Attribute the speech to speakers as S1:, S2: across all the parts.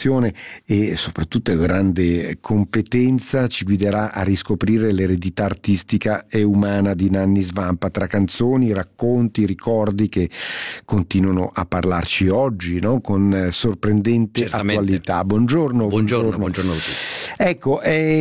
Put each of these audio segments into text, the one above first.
S1: dedizione e soprattutto grande competenza ci guiderà a riscoprire l'eredità artistica e umana di Nanni Svampa tra canzoni, racconti, ricordi che continuano a parlarci oggi, no? Con sorprendente attualità. Buongiorno a tutti. Ecco,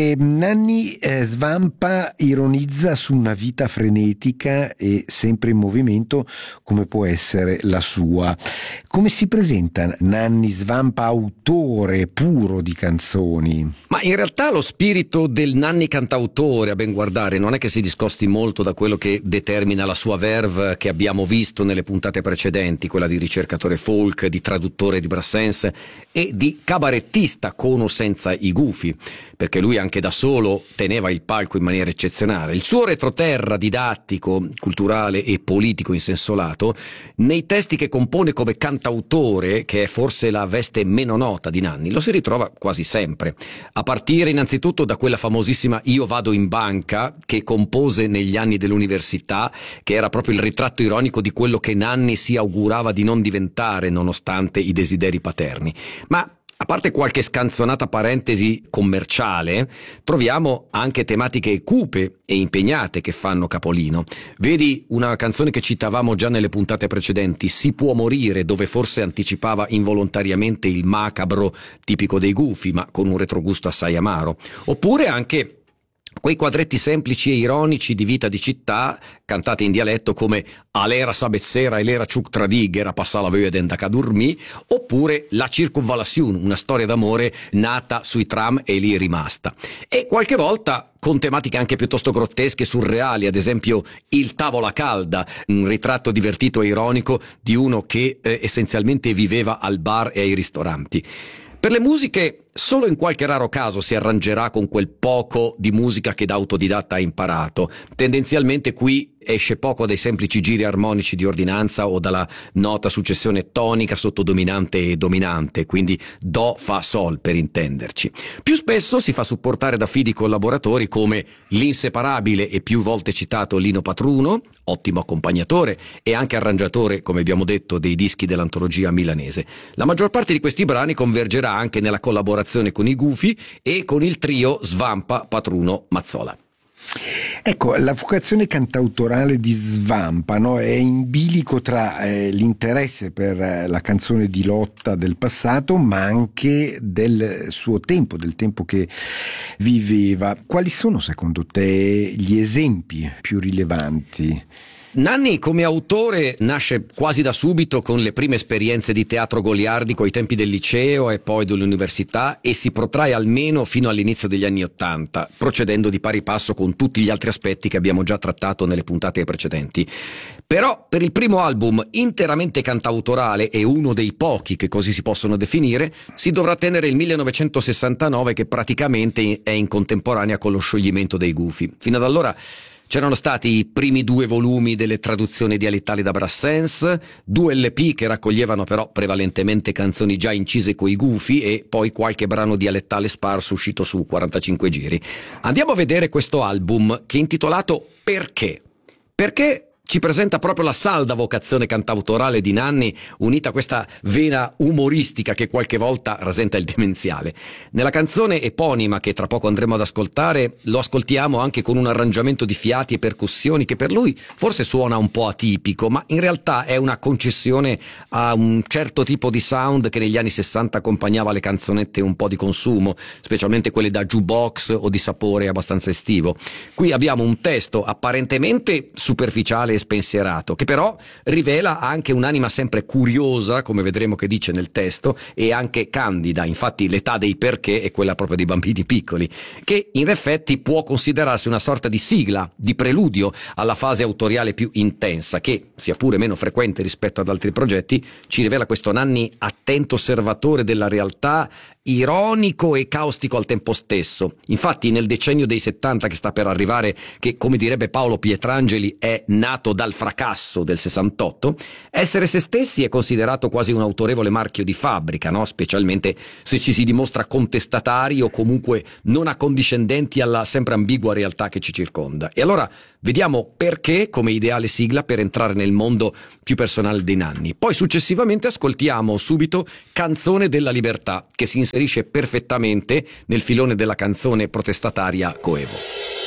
S1: Nanni Svampa ironizza su una vita frenetica e sempre in movimento come può essere la sua. Come si presenta Nanni Svampa autore puro di canzoni?
S2: Ma in realtà lo spirito del Nanni cantautore, a ben guardare, non è che si discosti molto da quello che determina la sua verve che abbiamo visto nelle puntate precedenti, quella di ricercatore folk, di traduttore di Brassens e di cabarettista con o senza i gufi, perché lui anche da solo teneva il palco in maniera eccezionale. Il suo retroterra didattico, culturale e politico in senso lato, nei testi che compone come cantautore, che è forse la veste meno nota di Nanni, lo si ritrova quasi sempre, a partire innanzitutto da quella famosissima Io vado in banca, che compose negli anni dell'università, che era proprio il ritratto ironico di quello che Nanni si augurava di non diventare nonostante i desideri paterni. Ma a parte qualche scanzonata parentesi commerciale, troviamo anche tematiche cupe e impegnate che fanno capolino. Vedi una canzone che citavamo già nelle puntate precedenti, Si può morire, dove forse anticipava involontariamente il macabro tipico dei gufi, ma con un retrogusto assai amaro. Oppure anche quei quadretti semplici e ironici di vita di città, cantati in dialetto come Alera Sabezzera e l'era Ciuc Tradig era passà la veuve d'Endaca Durmì, oppure La Circunvallazione, una storia d'amore nata sui tram e lì rimasta. E qualche volta con tematiche anche piuttosto grottesche e surreali, ad esempio Il Tavola Calda, un ritratto divertito e ironico di uno che essenzialmente viveva al bar e ai ristoranti. Per le musiche, solo in qualche raro caso si arrangerà con quel poco di musica che da autodidatta ha imparato. Tendenzialmente qui esce poco dai semplici giri armonici di ordinanza o dalla nota successione tonica sotto dominante e dominante, quindi do, fa, sol per intenderci. Più spesso si fa supportare da fidi collaboratori come l'inseparabile e più volte citato Lino Patruno, ottimo accompagnatore e anche arrangiatore, come abbiamo detto, dei dischi dell'antologia milanese. La maggior parte di questi brani convergerà anche nella collaborazione con i Gufi e con il trio Svampa, Patruno, Mazzola.
S1: Ecco, la vocazione cantautorale di Svampa, no, è in bilico tra l'interesse per la canzone di lotta del passato, ma anche del suo tempo, del tempo che viveva. Quali sono secondo te gli esempi più rilevanti?
S2: Nanni come autore nasce quasi da subito con le prime esperienze di teatro goliardico ai tempi del liceo e poi dell'università e si protrae almeno fino all'inizio degli anni '80, procedendo di pari passo con tutti gli altri aspetti che abbiamo già trattato nelle puntate precedenti. Però per il primo album interamente cantautorale e uno dei pochi che così si possono definire, si dovrà tenere il 1969 che praticamente è in contemporanea con lo scioglimento dei Gufi. Fino ad allora c'erano stati i primi 2 volumi delle traduzioni dialettali da Brassens, 2 LP che raccoglievano però prevalentemente canzoni già incise coi Gufi e poi qualche brano dialettale sparso uscito su 45 giri. Andiamo a vedere questo album che è intitolato Perché? Perché ci presenta proprio la salda vocazione cantautorale di Nanni, unita a questa vena umoristica che qualche volta rasenta il demenziale. Nella canzone eponima che tra poco andremo ad ascoltare, lo ascoltiamo anche con un arrangiamento di fiati e percussioni che per lui forse suona un po' atipico, ma in realtà è una concessione a un certo tipo di sound che negli anni 60 accompagnava le canzonette un po' di consumo, specialmente quelle da jukebox o di sapore abbastanza estivo. Qui abbiamo un testo apparentemente superficiale e spensierato, che però rivela anche un'anima sempre curiosa, come vedremo che dice nel testo, e anche candida. Infatti l'età dei perché è quella proprio dei bambini piccoli, che in effetti può considerarsi una sorta di sigla, di preludio alla fase autoriale più intensa, che, sia pure meno frequente rispetto ad altri progetti, ci rivela questo Nanni attento osservatore della realtà, ironico e caustico al tempo stesso. Infatti nel decennio dei 70 che sta per arrivare, che come direbbe Paolo Pietrangeli è nato dal fracasso del 68, essere se stessi è considerato quasi un autorevole marchio di fabbrica, no? Specialmente se ci si dimostra contestatari o comunque non accondiscendenti alla sempre ambigua realtà che ci circonda. E allora Vediamo perché come ideale sigla per entrare nel mondo più personale dei Nanni. Poi successivamente ascoltiamo subito Canzone della Libertà, che si inserisce perfettamente nel filone della canzone protestataria coevo.